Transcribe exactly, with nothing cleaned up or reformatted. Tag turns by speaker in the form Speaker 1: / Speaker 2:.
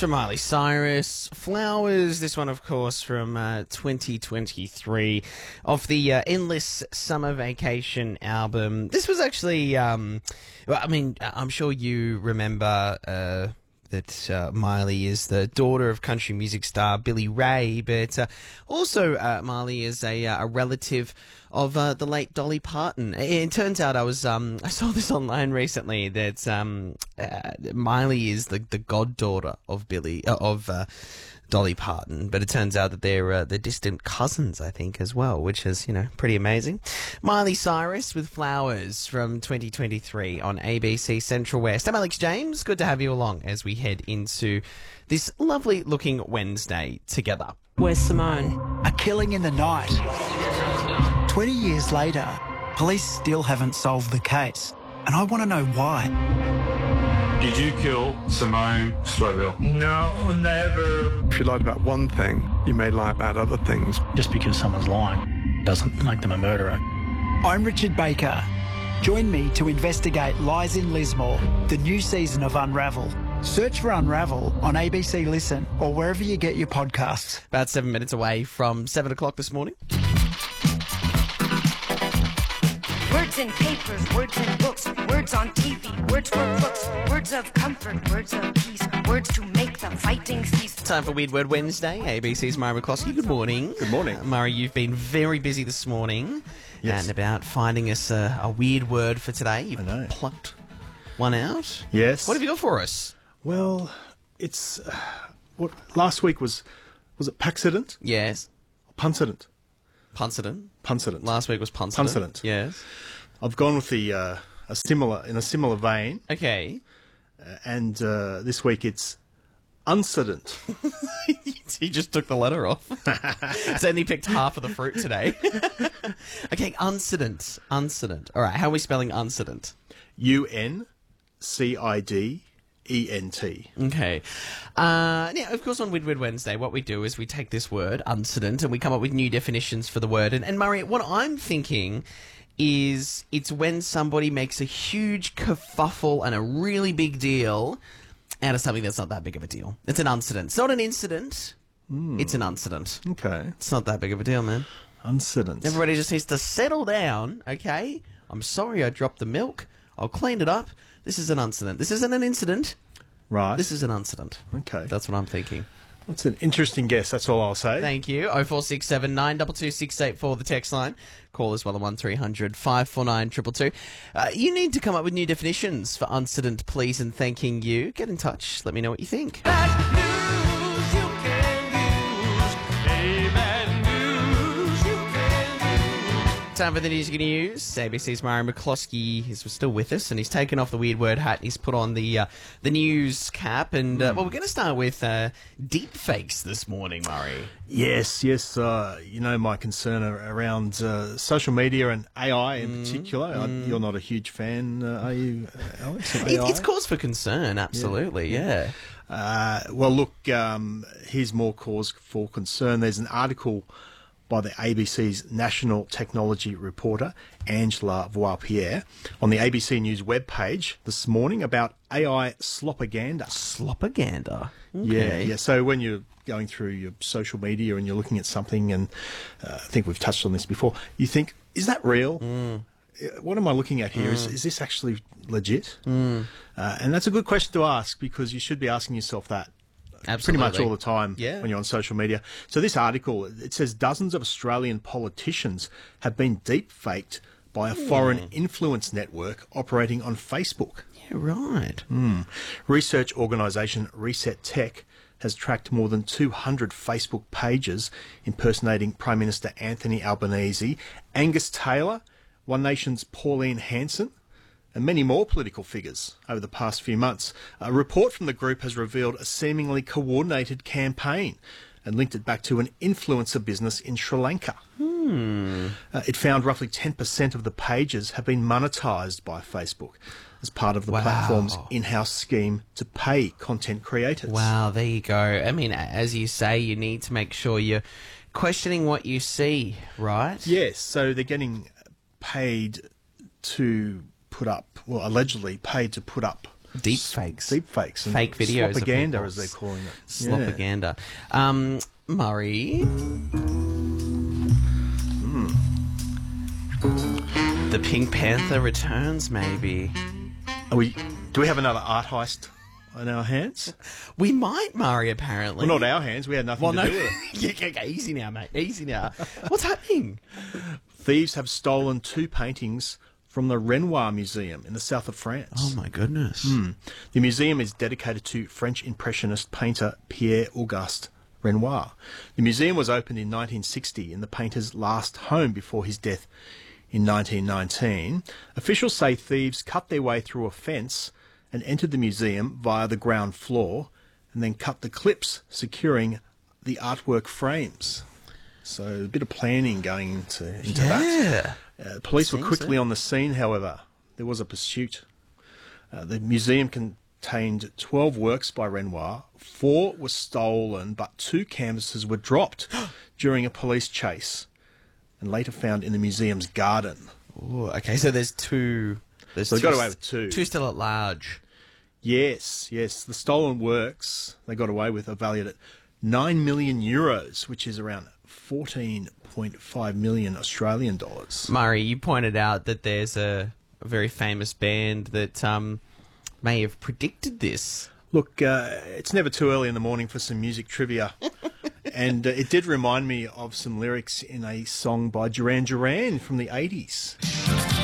Speaker 1: from Miley Cyrus. Flowers, this one, of course, from uh, twenty twenty-three, off the uh, Endless Summer Vacation album. This was actually, um, well, I mean, I'm sure you remember uh, that uh, Miley is the daughter of country music star Billy Ray, but uh, also uh, Miley is a, uh, a relative of uh, the late Dolly Parton. It turns out I was um, I saw this online recently that um, uh, Miley is the, the goddaughter of Billy uh, of uh, Dolly Parton, but it turns out that they're uh, they're distant cousins, I think, as well, which is, you know, pretty amazing. Miley Cyrus with Flowers from twenty twenty-three on A B C Central West. I'm Alex James. Good to have you along as we head into this lovely looking Wednesday together.
Speaker 2: Where's Simone?
Speaker 3: A killing in the night. twenty years later, police still haven't solved the case, and I want to know why.
Speaker 4: Did you kill Simone Slowville?
Speaker 5: No, never.
Speaker 6: If you lied about one thing, you may lie about other things.
Speaker 7: Just because someone's lying doesn't make them a murderer.
Speaker 3: I'm Richard Baker. Join me to investigate Lies in Lismore, the new season of Unravel. Search for Unravel on A B C Listen or wherever you get your podcasts.
Speaker 1: About seven minutes away from seven o'clock this morning.
Speaker 8: Words in papers, words in books, words on T V, words for crooks, words of comfort, words of peace, words to make the fighting cease.
Speaker 1: Time for Weird Word Wednesday. A B C's Murray McCloskey. Good morning.
Speaker 9: Good morning.
Speaker 1: Uh, Murray, you've been very busy this morning.
Speaker 9: Yes.
Speaker 1: And about finding us a, a weird word for today. You've
Speaker 9: I know.
Speaker 1: plucked one out.
Speaker 9: Yes.
Speaker 1: What have you got for us?
Speaker 9: Well, it's uh, what last week was was it Paxident?
Speaker 1: Yes.
Speaker 9: Puncident.
Speaker 1: Puncident.
Speaker 9: Puncident.
Speaker 1: Last week was Puncident.
Speaker 9: Puncident.
Speaker 1: Yes.
Speaker 9: I've gone with the uh, a similar in a similar vein,
Speaker 1: Okay.
Speaker 9: uh, and uh, this week it's uncident.
Speaker 1: He just took the letter off. So only picked half of the fruit today. Okay, uncident. Uncident. All right, how are we spelling uncident?
Speaker 9: U N C I D E N T.
Speaker 1: Okay. Uh, now, of course, on Weird Word Wednesday, what we do is we take this word, uncident, and we come up with new definitions for the word. And, and Murray, what I'm thinking is it's when somebody makes a huge kerfuffle and a really big deal out of something that's not that big of a deal. It's an uncident. It's not an incident. Mm. It's an uncident.
Speaker 9: Okay.
Speaker 1: It's not that big of a deal, man.
Speaker 9: Uncident.
Speaker 1: Everybody just needs to settle down, okay? I'm sorry I dropped the milk. I'll clean it up. This is an uncident. This isn't an incident.
Speaker 9: Right.
Speaker 1: This is an uncident.
Speaker 9: Okay.
Speaker 1: That's what I'm thinking.
Speaker 9: That's an interesting guess. That's all I'll say.
Speaker 1: Thank you. oh four six seven, nine two two, six eight four, the text line. Call as well on one three hundred, five four nine, two two two. Uh, you need to come up with new definitions for uncident, please, and thanking you. Get in touch. Let me know what you think.
Speaker 5: Bad news you can use. Hey, bad news you can use.
Speaker 1: Time for the news you're going to use. A B C's Murray McCloskey is still with us, and he's taken off the weird word hat and he's put on the uh, the news cap. And, uh, well, we're going to start with uh, deep fakes this morning, Murray.
Speaker 9: Yes, yes. Uh, you know my concern ar- around uh, social media and A I in
Speaker 1: Mm,
Speaker 9: particular. I, you're not a huge fan, uh, are you, uh, Alex? Of
Speaker 1: It,
Speaker 9: A I?
Speaker 1: it's cause for concern, absolutely, yeah.
Speaker 9: Uh, well, look, um, here's more cause for concern. There's an article by the A B C's national technology reporter, Angela Voir-Pierre, on the A B C News webpage this morning about A I slopaganda.
Speaker 1: Slopaganda.
Speaker 9: Yeah,
Speaker 1: Okay.
Speaker 9: yeah. So when you're going through your social media and you're looking at something, and uh, I think we've touched on this before, you think, is that real?
Speaker 1: Mm.
Speaker 9: Uh, What am I looking at here? Is, is this actually legit? Mm. Uh, and that's a good question to ask, because you should be asking yourself that
Speaker 1: Absolutely.
Speaker 9: pretty much all the time
Speaker 1: Yeah.
Speaker 9: when you're on social media. So this article, it says dozens of Australian politicians have been deep faked by a foreign influence network operating on Facebook.
Speaker 1: Yeah, right.
Speaker 9: Mm. Research organisation Reset Tech has tracked more than two hundred Facebook pages impersonating Prime Minister Anthony Albanese, Angus Taylor, One Nation's Pauline Hanson, and many more political figures over the past few months. A report from the group has revealed a seemingly coordinated campaign and linked it back to an influencer business in Sri Lanka.
Speaker 1: Hmm.
Speaker 9: Uh, it found roughly ten percent of the pages have been monetised by Facebook as part of the
Speaker 1: Wow.
Speaker 9: platform's in-house scheme to pay content creators.
Speaker 1: Wow, there you go. I mean, as you say, you need to make sure you're questioning what you see, right?
Speaker 9: Yes, so they're getting paid to put up, well, allegedly paid to put up
Speaker 1: Deep fakes.
Speaker 9: Deep fakes. And
Speaker 1: Fake videos of
Speaker 9: Slopaganda,
Speaker 1: people.
Speaker 9: as they're calling it.
Speaker 1: Slopaganda. Um, Murray.
Speaker 9: Mm.
Speaker 1: The Pink Panther returns, maybe.
Speaker 9: Are we, do we have another art heist on our hands?
Speaker 1: We might, Murray, apparently.
Speaker 9: Well, not our hands. We had nothing
Speaker 1: Well,
Speaker 9: to
Speaker 1: no.
Speaker 9: do with it.
Speaker 1: Yeah, okay, easy now, mate. Easy now. What's happening?
Speaker 9: Thieves have stolen two paintings from the Renoir Museum in the south of France.
Speaker 1: Oh, my goodness.
Speaker 9: Mm. The museum is dedicated to French Impressionist painter Pierre-Auguste Renoir. The museum was opened in nineteen sixty in the painter's last home before his death in nineteen nineteen. Officials say thieves cut their way through a fence and entered the museum via the ground floor and then cut the clips securing the artwork frames. So a bit of planning going into, into that.
Speaker 1: Yeah.
Speaker 9: Uh, police were
Speaker 1: Seems
Speaker 9: quickly
Speaker 1: so.
Speaker 9: on the scene, however. There was a pursuit. Uh, the museum contained twelve works by Renoir. Four were stolen, but two canvases were dropped during a police chase and later found in the museum's garden.
Speaker 1: Ooh, okay, so there's two. There's
Speaker 9: So they
Speaker 1: two
Speaker 9: got away with two.
Speaker 1: Two still at large.
Speaker 9: Yes, yes. The stolen works they got away with are valued at nine million euros, which is around fourteen point five million Australian dollars.
Speaker 1: Murray, you pointed out that there's a, a very famous band that um, may have predicted this.
Speaker 9: Look, uh, it's never too early in the morning for some music trivia. And uh, it did remind me of some lyrics in a song by Duran Duran from the eighties.